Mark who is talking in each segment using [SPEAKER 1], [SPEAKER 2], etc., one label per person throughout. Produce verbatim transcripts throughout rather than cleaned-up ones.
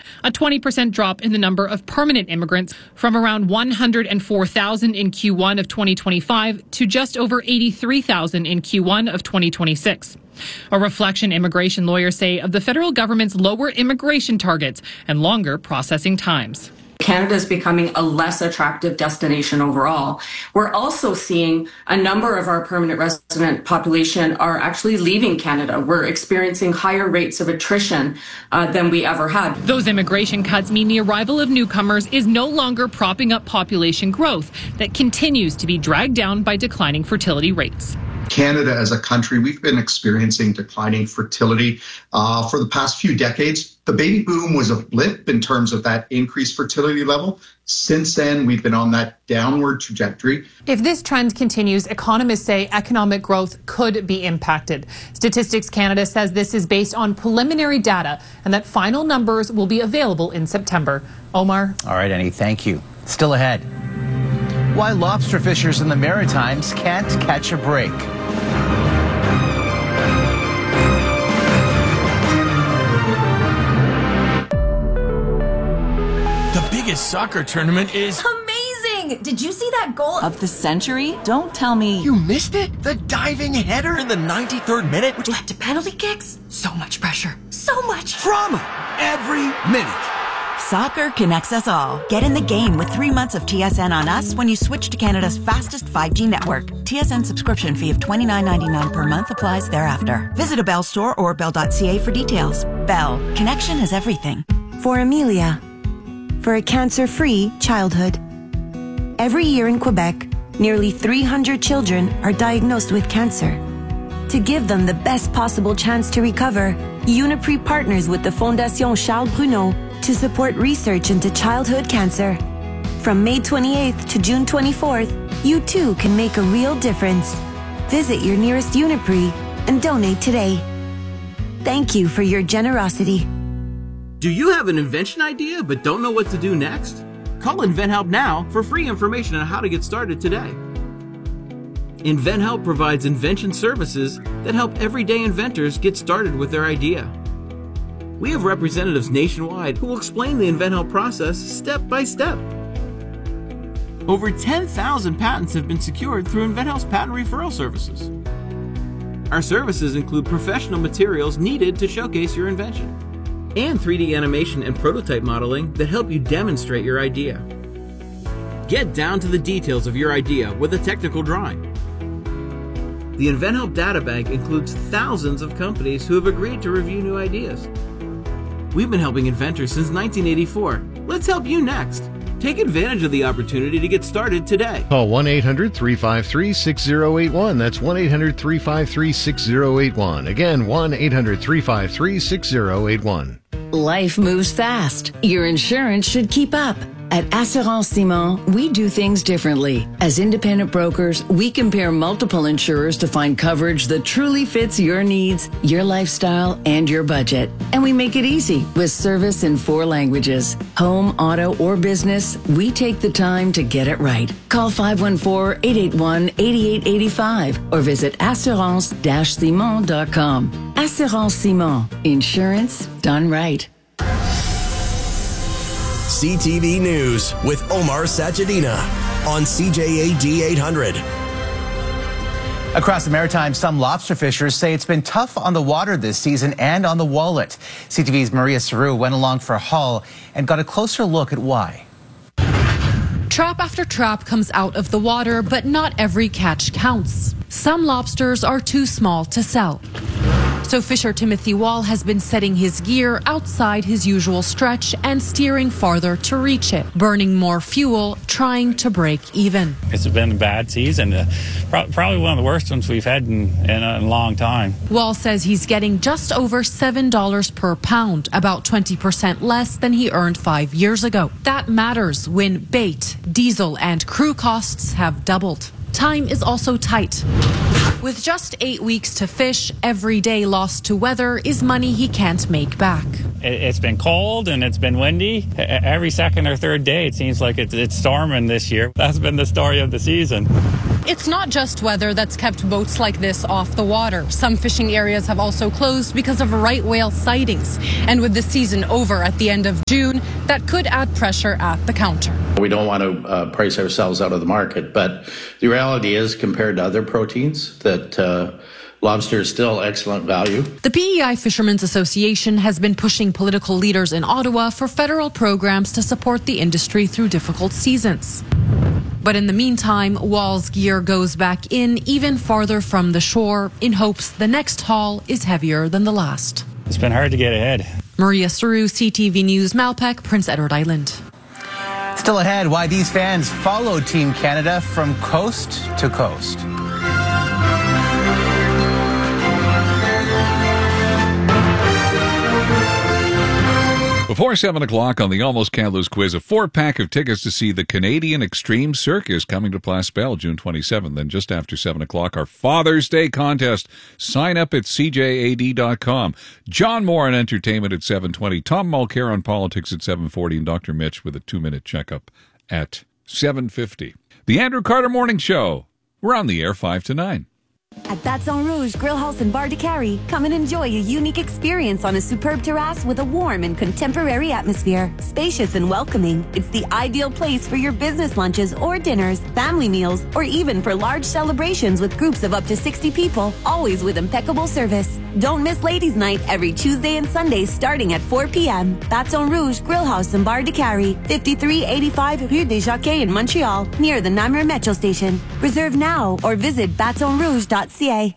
[SPEAKER 1] a twenty percent drop in the number of permanent immigrants from around one hundred four thousand in Q one of twenty twenty-five to just over eighty-three thousand in Q one of twenty twenty-six. A reflection, immigration lawyers say, of the federal government's lower immigration targets and longer processing times.
[SPEAKER 2] Canada is becoming a less attractive destination overall. We're also seeing a number of our permanent resident population are actually leaving Canada. We're experiencing higher rates of attrition uh, than we ever had.
[SPEAKER 1] Those immigration cuts mean the arrival of newcomers is no longer propping up population growth that continues to be dragged down by declining fertility rates.
[SPEAKER 3] Canada as a country, we've been experiencing declining fertility uh, for the past few decades. The baby boom was a blip in terms of that increased fertility level. Since then, we've been on that downward trajectory.
[SPEAKER 1] If this trend continues, economists say economic growth could be impacted. Statistics Canada says this is based on preliminary data and that final numbers will be available in September. Omar?
[SPEAKER 4] All right, Annie, thank you. Still ahead. Why lobster fishers in the Maritimes can't catch a break.
[SPEAKER 5] The biggest soccer tournament is
[SPEAKER 6] amazing! Did you see that goal
[SPEAKER 7] of the century? Don't tell me
[SPEAKER 5] you missed it. The diving header in the ninety-third minute,
[SPEAKER 6] which led to penalty kicks. So much pressure, so much
[SPEAKER 5] drama every minute.
[SPEAKER 8] Soccer connects us all. Get in the game with three months of T S N on us when you switch to Canada's fastest five G network. T S N subscription fee of twenty-nine ninety-nine per month applies thereafter. Visit a Bell store or bell dot c a for details. Bell. Connection is everything.
[SPEAKER 9] For Amelia. For a cancer-free childhood. Every year in Quebec, nearly three hundred children are diagnosed with cancer. To give them the best possible chance to recover, Uniprix partners with the Fondation Charles Bruno to support research into childhood cancer. From May twenty-eighth to June twenty-fourth, you too can make a real difference. Visit your nearest Uniprix and donate today. Thank you for your generosity.
[SPEAKER 10] Do you have an invention idea but don't know what to do next? Call InventHelp now for free information on how to get started today. InventHelp provides invention services that help everyday inventors get started with their idea. We have representatives nationwide who will explain the InventHelp process step by step. Over ten thousand patents have been secured through InventHelp's patent referral services. Our services include professional materials needed to showcase your invention, and three D animation and prototype modeling that help you demonstrate your idea. Get down to the details of your idea with a technical drawing. The InventHelp Databank includes thousands of companies who have agreed to review new ideas. We've been helping inventors since nineteen eighty-four. Let's help you next. Take advantage of the opportunity to get started today.
[SPEAKER 11] Call one eight hundred three five three six zero eight one. That's one eight hundred three five three six zero eight one. Again, one eight hundred three five three six zero eight one.
[SPEAKER 12] Life moves fast. Your insurance should keep up. At Assurance Simon, we do things differently. As independent brokers, we compare multiple insurers to find coverage that truly fits your needs, your lifestyle, and your budget. And we make it easy with service in four languages. Home, auto, or business, we take the time to get it right. Call five one four, eight eight one, eight eight eight five or visit assurance dash simon dot com. Assurance Simon. Insurance done right.
[SPEAKER 13] C T V News with Omar Sachedina on C J A D eight hundred.
[SPEAKER 4] Across the Maritimes, some lobster fishers say it's been tough on the water this season and on the wallet. C T V's Maria Saru went along for a haul and got a closer look at why.
[SPEAKER 14] Trap after trap comes out of the water, but not every catch counts. Some lobsters are too small to sell. So fisher Timothy Wall has been setting his gear outside his usual stretch and steering farther to reach it, burning more fuel, trying to break even.
[SPEAKER 15] It's been a bad season, uh, pro- probably one of the worst ones we've had in, in a long time.
[SPEAKER 14] Wall says he's getting just over seven dollars per pound, about twenty percent less than he earned five years ago. That matters when bait, diesel, and crew costs have doubled. Time is also tight. With just eight weeks to fish, every day lost to weather is money he can't make back.
[SPEAKER 15] It's been cold and it's been windy. Every second or third day, it seems like it's, it's storming this year. That's been the story of the season.
[SPEAKER 14] It's not just weather that's kept boats like this off the water. Some fishing areas have also closed because of right whale sightings. And with the season over at the end of June, that could add pressure at the counter.
[SPEAKER 16] We don't want to uh, price ourselves out of the market, but the reality is, compared to other proteins, that uh, lobster is still excellent value.
[SPEAKER 14] The P E I Fishermen's Association has been pushing political leaders in Ottawa for federal programs to support the industry through difficult seasons. But in the meantime, Wall's gear goes back in even farther from the shore in hopes the next haul is heavier than the last.
[SPEAKER 15] It's been hard to get ahead.
[SPEAKER 14] Maria Saru, C T V News, Malpeque, Prince Edward Island.
[SPEAKER 4] Still ahead, why these fans followed Team Canada from coast to coast.
[SPEAKER 17] Before seven o'clock on the Almost Kamloops quiz, a four-pack of tickets to see the Canadian Extreme Circus coming to Place Belle June twenty-seventh. Then just after seven o'clock, our Father's Day contest. Sign up at c j a d dot com. John Moore on entertainment at seven twenty. Tom Mulcair on politics at seven forty. And Doctor Mitch with a two-minute checkup at seven fifty. The Andrew Carter Morning Show. We're on the air five to nine.
[SPEAKER 9] At Baton Rouge Grill House in Bar de Carrie, come and enjoy a unique experience on a superb terrace with a warm and contemporary atmosphere. Spacious and welcoming, it's the ideal place for your business lunches or dinners, family meals, or even for large celebrations with groups of up to sixty people, always with impeccable service. Don't miss Ladies' Night every Tuesday and Sunday starting at four p.m. Baton Rouge Grill House in Bar de Carrie, fifty-three eighty-five Rue des Jockeys in Montreal, near the Namur Metro Station. Reserve now or visit baton rouge dot c a.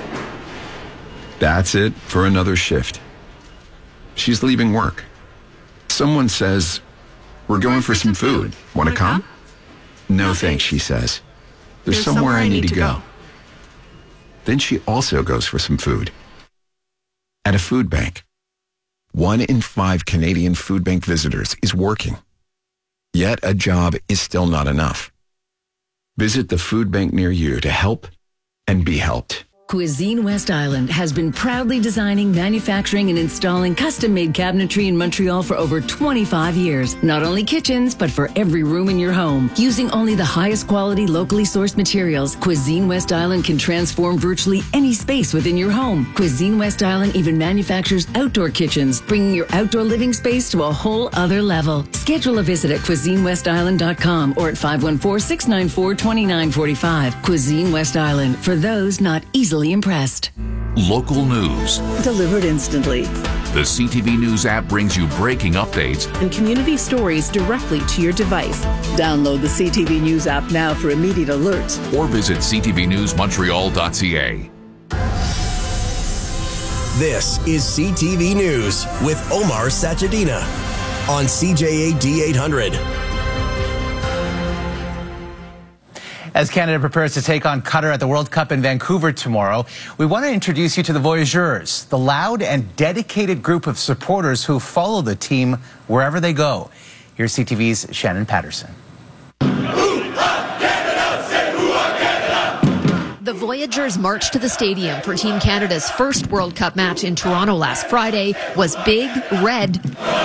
[SPEAKER 18] That's it for another shift. She's leaving work. Someone says, "We're going for some food. Want to come?" No thanks, she says. There's somewhere I need to go. Then she also goes for some food. At a food bank. One in five Canadian food bank visitors is working. Yet a job is still not enough. Visit the food bank near you to help and be helped.
[SPEAKER 12] Cuisine West Island has been proudly designing, manufacturing, and installing custom-made cabinetry in Montreal for over twenty-five years. Not only kitchens, but for every room in your home. Using only the highest quality, locally sourced materials, Cuisine West Island can transform virtually any space within your home. Cuisine West Island even manufactures outdoor kitchens, bringing your outdoor living space to a whole other level. Schedule a visit at cuisine west island dot com or at five one four, six nine four, two nine four five. Cuisine West Island, for those not easily impressed.
[SPEAKER 19] Local news
[SPEAKER 20] delivered instantly.
[SPEAKER 19] The C T V News app brings you breaking updates
[SPEAKER 20] and community stories directly to your device. Download the C T V News app now for immediate alerts.
[SPEAKER 19] Or visit c t v news montreal dot c a.
[SPEAKER 13] This is C T V News with Omar Sachedina on C J A D eight hundred.
[SPEAKER 4] As Canada prepares to take on Qatar at the World Cup in Vancouver tomorrow, we want to introduce you to the Voyageurs, the loud and dedicated group of supporters who follow the team wherever they go. Here's C T V's Shannon Patterson.
[SPEAKER 21] The Voyageurs' march to the stadium for Team Canada's first World Cup match in Toronto last Friday was big, red,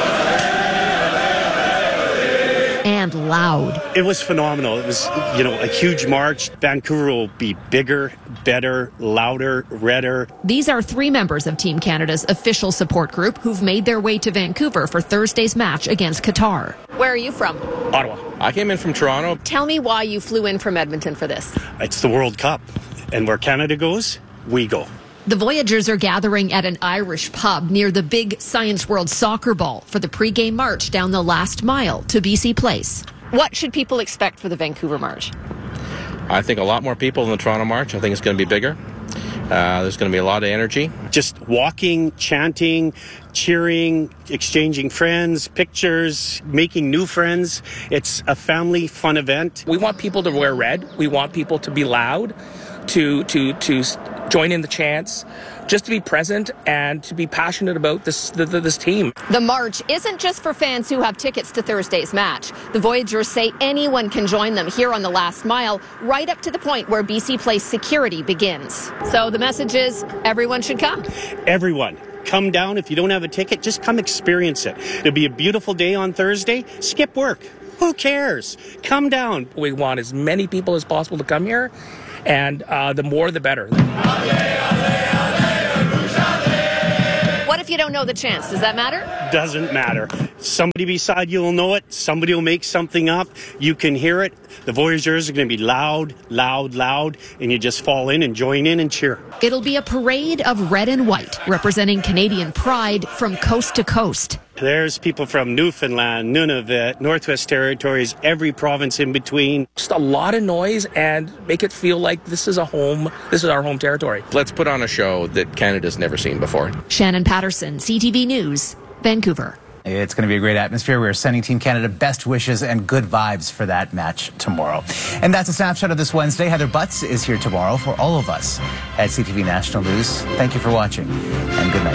[SPEAKER 21] and loud.
[SPEAKER 22] It was phenomenal. It was, you know, a huge march. Vancouver will be bigger, better, louder, redder.
[SPEAKER 21] These are three members of Team Canada's official support group who've made their way to Vancouver for Thursday's match against Qatar. Where are you from?
[SPEAKER 22] Ottawa.
[SPEAKER 23] I came in from Toronto.
[SPEAKER 21] Tell me why you flew in from Edmonton for this.
[SPEAKER 22] It's the World Cup, and where Canada goes, we go.
[SPEAKER 21] The Voyageurs are gathering at an Irish pub near the big Science World soccer ball for the pre-game march down the last mile to B C Place. What should people expect for the Vancouver march?
[SPEAKER 23] I think a lot more people than the Toronto march. I think it's going to be bigger. Uh, there's going to be a lot of energy.
[SPEAKER 22] Just walking, chanting, cheering, exchanging friends, pictures, making new friends. It's a family fun event.
[SPEAKER 24] We want people to wear red. We want people to be loud, to to to join in the chants, just to be present and to be passionate about this the, the, this team.
[SPEAKER 21] The march isn't just for fans who have tickets to Thursday's match. The Voyageurs say anyone can join them here on the last mile, right up to the point where B C Place security begins. So the message is everyone should come.
[SPEAKER 22] Everyone. Come down. If you don't have a ticket, just come experience it. It'll be a beautiful day on Thursday. Skip work. Who cares? Come down.
[SPEAKER 24] We want as many people as possible to come here, and uh, the more the better.
[SPEAKER 21] What if you don't know the chants? Does that matter?
[SPEAKER 22] Doesn't matter. Somebody beside you will know it. Somebody will make something up. You can hear it. The Voyageurs are going to be loud, loud, loud, and you just fall in and join in and cheer.
[SPEAKER 21] It'll be a parade of red and white, representing Canadian pride from coast to coast.
[SPEAKER 22] There's people from Newfoundland, Nunavut, Northwest Territories, every province in between.
[SPEAKER 24] Just a lot of noise and make it feel like this is a home, this is our home territory.
[SPEAKER 23] Let's put on a show that Canada's never seen before.
[SPEAKER 21] Shannon Patterson, C T V News, Vancouver.
[SPEAKER 4] It's going to be a great atmosphere. We're sending Team Canada best wishes and good vibes for that match tomorrow. And that's a snapshot of this Wednesday. Heather Butts is here tomorrow for all of us at C T V National News. Thank you for watching, and good night.